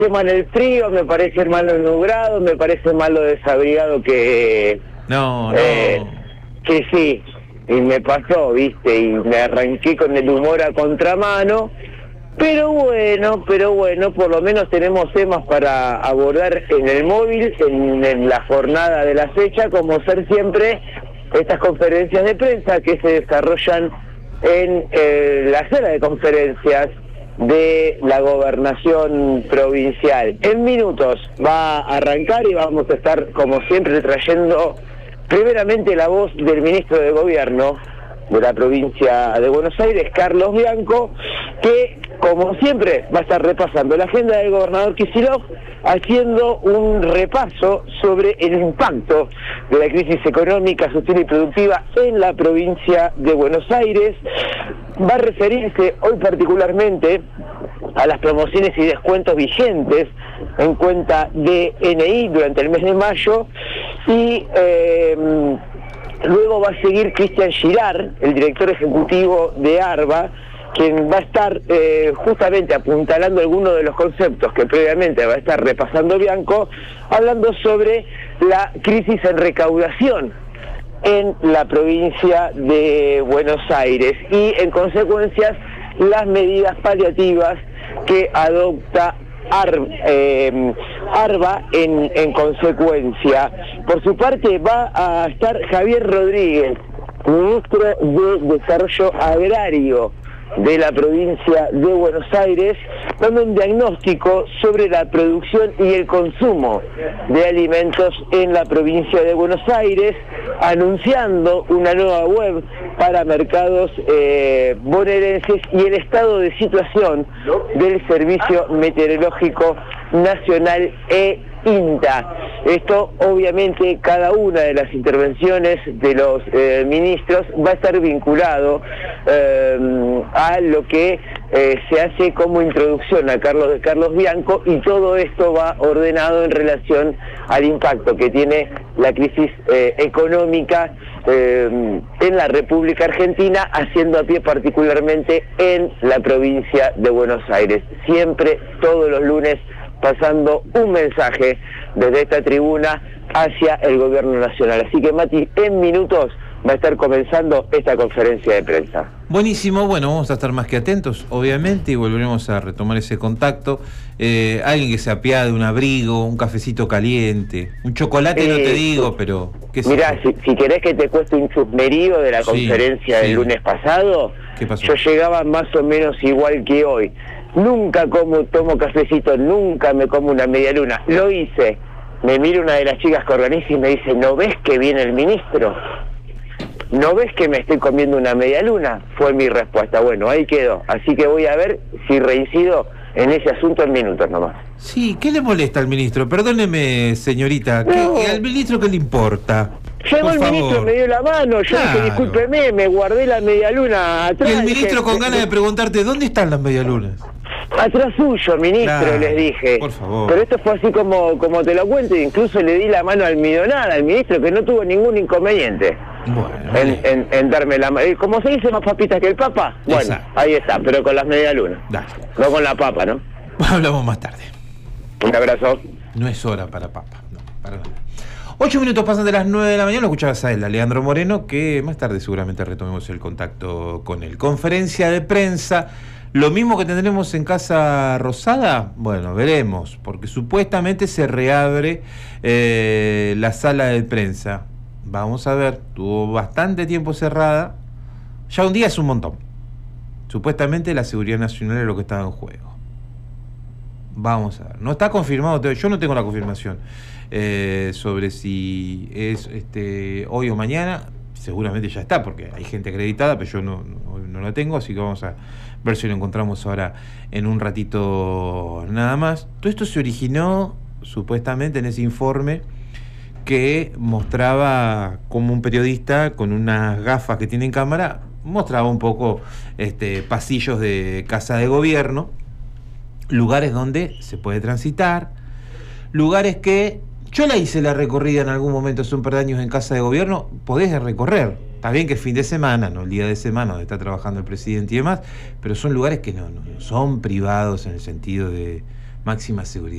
mal el frío, me parece malo el nublado, me parece malo desabrigado que... No. Que sí, y me pasó, viste, y me arranqué con el humor a contramano, pero bueno, por lo menos tenemos temas para abordar en el móvil, en la jornada de la fecha, como ser siempre estas conferencias de prensa que se desarrollan en la sala de conferencias de la gobernación provincial. En minutos va a arrancar y vamos a estar, como siempre, trayendo primeramente la voz del ministro de Gobierno de la provincia de Buenos Aires, Carlos Bianco, que, como siempre, va a estar repasando la agenda del gobernador Kicillof, haciendo un repaso sobre el impacto de la crisis económica, social y productiva en la provincia de Buenos Aires. Va a referirse hoy particularmente a las promociones y descuentos vigentes en cuenta de DNI durante el mes de mayo y luego va a seguir Cristian Girard, el director ejecutivo de ARBA, quien va a estar justamente apuntalando algunos de los conceptos que previamente va a estar repasando Bianco, hablando sobre la crisis en recaudación en la provincia de Buenos Aires y, en consecuencias, las medidas paliativas que adopta ARBA en consecuencia. Por su parte va a estar Javier Rodríguez, ministro de Desarrollo Agrario de la provincia de Buenos Aires, dando un diagnóstico sobre la producción y el consumo de alimentos en la provincia de Buenos Aires, anunciando una nueva web para mercados bonaerenses y el estado de situación del Servicio Meteorológico Nacional INTA. Esto, obviamente, cada una de las intervenciones de los ministros va a estar vinculado a lo que se hace como introducción a Carlos Bianco, y todo esto va ordenado en relación al impacto que tiene la crisis económica en la República Argentina, haciendo a pie particularmente en la provincia de Buenos Aires. Siempre, todos los lunes, pasando un mensaje desde esta tribuna hacia el gobierno nacional. Así que, Mati, en minutos va a estar comenzando esta conferencia de prensa. Buenísimo, bueno, vamos a estar más que atentos, obviamente, y volveremos a retomar ese contacto. Alguien que se apiade, un abrigo, un cafecito caliente, un chocolate, no te digo, pero... Mirá, si querés que te cueste un chusmerío de la conferencia del lunes pasado, ¿qué pasó? Yo llegaba más o menos igual que hoy. Nunca tomo cafecito, nunca me como una media luna. Lo hice. Me mira una de las chicas que organiza y me dice: ¿no ves que viene el ministro? ¿No ves que me estoy comiendo una media luna? Fue mi respuesta. Bueno, ahí quedó. Así que voy a ver si reincido en ese asunto en minutos nomás. Sí, ¿qué le molesta al ministro? Perdóneme, señorita. No. ¿Al ministro qué le importa? Llegó el ministro, me dio la mano, yo dije: discúlpeme, me guardé la media luna atrás. Y el ministro con ganas de preguntarte: ¿dónde están las medialunas? Atrás suyo, ministro, les dije. Por favor. Pero esto fue así como te lo cuento, incluso le di la mano almidonada al ministro, que no tuvo ningún inconveniente en darme la mano. Como se dice, más papitas que el papa. Bueno, exacto. Ahí está, pero con las medialunas. No con la papa, ¿no? Hablamos más tarde. Un abrazo. No es hora para papa, no, para nada. 8 minutos pasan de las 9 de la mañana, lo escuchabas a él, a Leandro Moreno, que más tarde seguramente retomemos el contacto con él. Conferencia de prensa, lo mismo que tendremos en Casa Rosada, bueno, veremos, porque supuestamente se reabre la sala de prensa. Vamos a ver, tuvo bastante tiempo cerrada, ya un día es un montón. Supuestamente la seguridad nacional es lo que estaba en juego. Vamos a ver, no está confirmado, yo no tengo la confirmación sobre si es hoy o mañana. Seguramente ya está, porque hay gente acreditada, pero yo no la tengo, así que vamos a ver si lo encontramos ahora en un ratito nada más. Todo esto se originó supuestamente en ese informe que mostraba como un periodista con unas gafas que tiene en cámara mostraba un poco pasillos de casa de gobierno, lugares donde se puede transitar, lugares que yo la hice la recorrida en algún momento hace un par de años en casa de gobierno, podés recorrer. Está bien que es fin de semana, no el día de semana donde está trabajando el presidente y demás, pero son lugares que no son privados en el sentido de máxima seguridad.